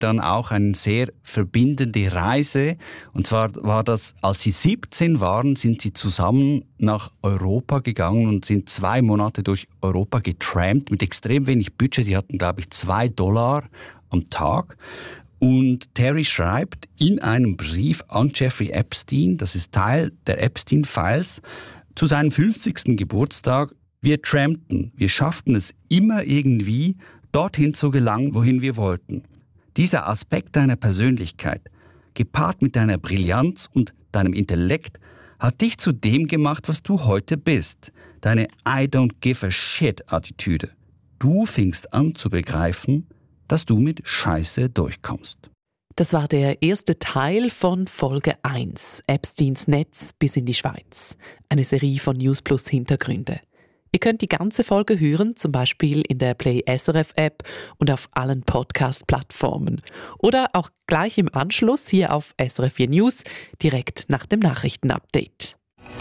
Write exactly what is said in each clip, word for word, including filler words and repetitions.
dann auch eine sehr verbindende Reise. Und zwar war das, als sie siebzehn waren, sind sie zusammen nach Europa gegangen und sind zwei Monate durch Europa getrampt mit extrem wenig Budget. Sie hatten, glaube ich, zwei Dollar am Tag. Und Terry schreibt in einem Brief an Jeffrey Epstein, das ist Teil der Epstein-Files, zu seinem fünfzigsten Geburtstag: Wir trampten, wir schafften es immer irgendwie, dorthin zu gelangen, wohin wir wollten. Dieser Aspekt deiner Persönlichkeit, gepaart mit deiner Brillanz und deinem Intellekt, hat dich zu dem gemacht, was du heute bist. Deine I don't give a shit Attitüde. Du fingst an zu begreifen, dass du mit Scheiße durchkommst. Das war der erste Teil von Folge eins, Epsteins Netz bis in die Schweiz. Eine Serie von News Plus Hintergründe. Ihr könnt die ganze Folge hören, zum Beispiel in der Play S R F App und auf allen Podcast-Plattformen. Oder auch gleich im Anschluss hier auf S R F vier News, direkt nach dem Nachrichtenupdate.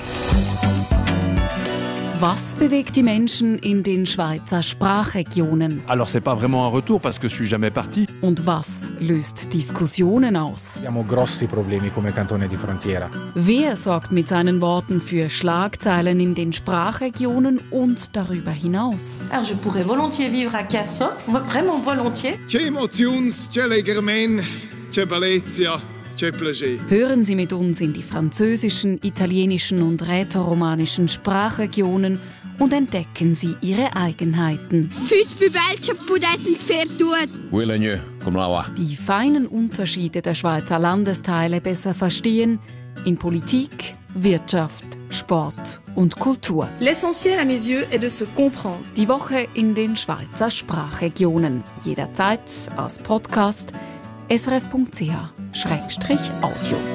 Was bewegt die Menschen in den Schweizer Sprachregionen? Alors c'est pas vraiment un retour parce que je suis jamais parti. Und was löst Diskussionen aus? Abbiamo grossi problemi come cantone di frontiera. Wer sorgt mit seinen Worten für Schlagzeilen in den Sprachregionen und darüber hinaus? Alors je pourrais volontiers vivre à Cassock, vraiment volontiers. Che emozions, che legermen, che bellezia. Hören Sie mit uns in die französischen, italienischen und rätoromanischen Sprachregionen und entdecken Sie ihre Eigenheiten. Die feinen Unterschiede der Schweizer Landesteile besser verstehen in Politik, Wirtschaft, Sport und Kultur. L'essentiel à mes yeux est de se comprendre. Die Woche in den Schweizer Sprachregionen. Jederzeit als Podcast S R F punkt C H Schrägstrich Audio.